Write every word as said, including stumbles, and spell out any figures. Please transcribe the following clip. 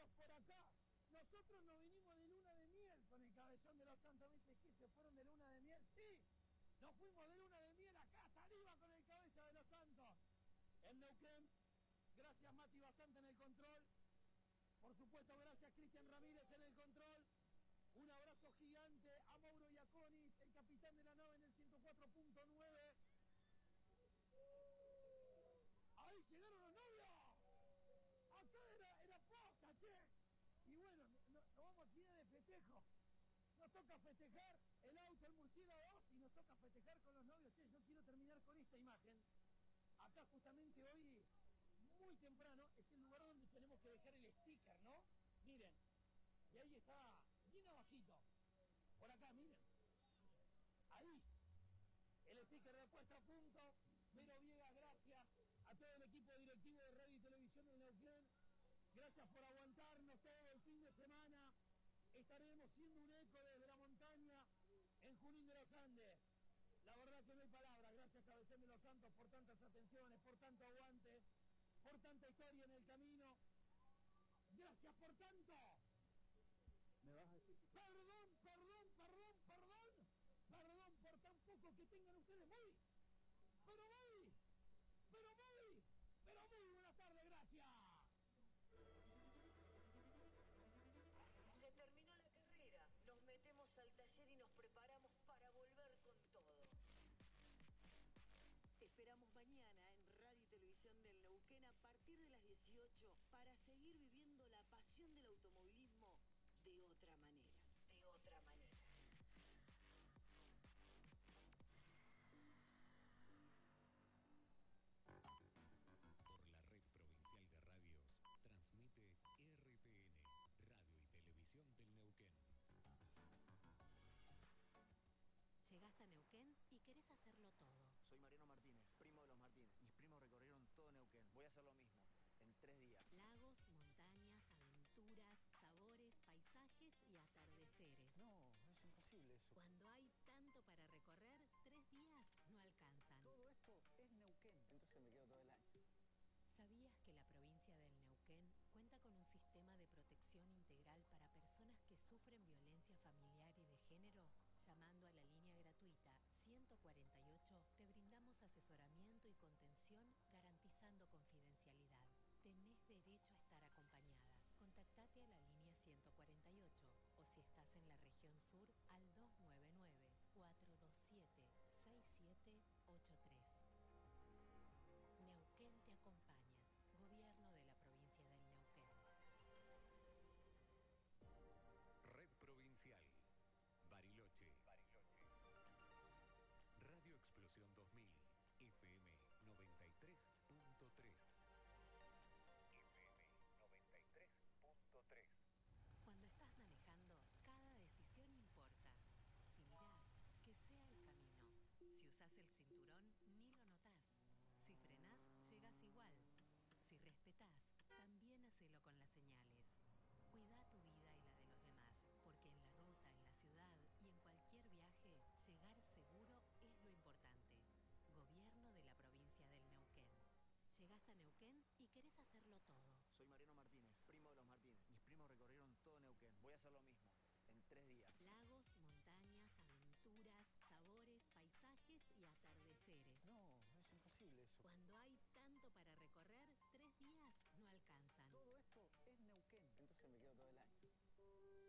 Gracias por acá. Nosotros nos vinimos de luna de miel con el Cabezón de los Santos. Me dice, ¿qué? ¿Se fueron de luna de miel? Sí, nos fuimos de luna de miel acá hasta arriba con el Cabeza de los Santos. En Neuquén, gracias Mati Basante en el control. Por supuesto, gracias Cristian Ramírez en el control. Un abrazo gigante a Mauro Iaconis, el capitán de la nave en el ciento cuatro punto nueve. ¡Ahí llegaron los novios! Acá era, era posta, che. Y bueno, nos no, no vamos aquí de festejo. Nos toca festejar el auto, el Murciélago dos, y nos toca festejar con los novios. Che, yo quiero terminar con esta imagen. Acá justamente hoy, muy temprano, es el lugar donde tenemos que dejar el sticker, ¿no? Miren, y ahí está, bien abajito. Por acá, miren. Ahí, el sticker de puesta a punto. Mero Viegas, gracias a todo el equipo directivo de Radio y Televisión de Neuquén. Gracias por aguantarnos todo el fin de semana. Estaremos siendo un eco desde la montaña en Junín de los Andes. La verdad que no hay palabras. Gracias, Cabezón de los Santos, por tantas atenciones, por tanto aguante, por tanta historia en el camino. Gracias por tanto. ¿Me vas a decir que... Perdón, perdón, perdón, perdón. Perdón por tan poco que tengan ustedes. Muy, pero muy, pero muy, pero muy buenas tardes, gracias. Se terminó la carrera, nos metemos al taller y nos preparamos para volver con todo. Te esperamos mañana en Radio y Televisión del Neuquén a partir de las dieciocho para seguir viviendo la pasión del automovilismo de otra manera, de otra manera. Por la red provincial de radios, transmite R T N, Radio y Televisión del Neuquén. Llegás a Neuquén y querés hacerlo todo. Soy Mariano Martínez, primo de los Martínez. Mis primos recorrieron todo Neuquén. Voy a hacer lo mismo, en tres días. Lagos, montañas, aventuras, sabores, paisajes y atardeceres. No, es imposible eso. Cuando hay tanto para recorrer, tres días no alcanzan. Todo esto es Neuquén. Entonces me quedo todo el año. ¿Sabías que la provincia del Neuquén cuenta con un sistema de protección integral para personas que sufren violencia familiar y de género? Llamando a la línea gratuita ciento cuarenta y ocho, te brindamos asesoramiento y contención garantizando confidencialidad. Tenés derecho a estar acompañada. Contactate a la línea ciento cuarenta y ocho o si estás en la región sur al dos nueve nueve, cuatro dos siete, seis siete ocho tres. Neuquén te acompaña. Gobierno de la provincia del Neuquén. Red Provincial. Bariloche. Bariloche. Radio Explosión dos mil. F M noventa y tres punto tres. F M noventa y tres punto tres. Cuando estás manejando, cada decisión importa. Si mirás, que sea el camino. Si usás el cinturón, ni lo notás. Si frenás, llegás igual. Si respetás, también hacelo con las señales. Cuida tu vida y la de los demás, porque en la ruta, en la ciudad y en cualquier viaje, llegar seguro es lo importante. Gobierno de la provincia del Neuquén. Llegás a Neuquén y querés hacerlo todo. Soy Mariano Martínez, primo de los Martínez. Mis primos recorrieron todo Neuquén. Voy a hacer lo mismo,